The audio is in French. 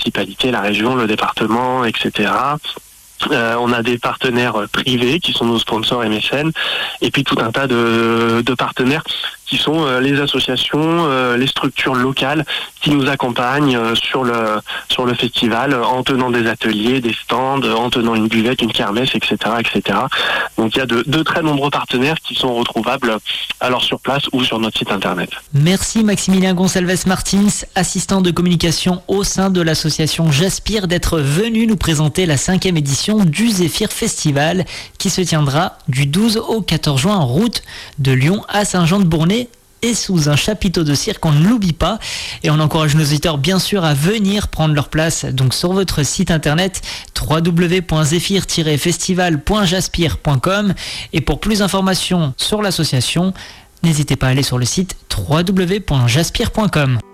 municipalité, la région, le département, etc. On a des partenaires privés qui sont nos sponsors et mécènes, et puis tout un tas de partenaires qui sont les associations, les structures locales qui nous accompagnent sur le festival en tenant des ateliers, des stands, en tenant une buvette, une kermesse, etc., etc. Donc il y a de très nombreux partenaires qui sont retrouvables alors sur place ou sur notre site internet. Merci Maximilien Gonçalves Martins, assistant de communication au sein de l'association Jaspire, d'être venu nous présenter la 5e édition du Zéphyr Festival qui se tiendra du 12 au 14 juin en route de Lyon à Saint-Jean-de-Bournay et sous un chapiteau de cirque, on ne l'oublie pas. Et on encourage nos auditeurs bien sûr à venir prendre leur place donc sur votre site internet www.zephyr-festival.jaspire.com. Et pour plus d'informations sur l'association, n'hésitez pas à aller sur le site www.jaspire.com.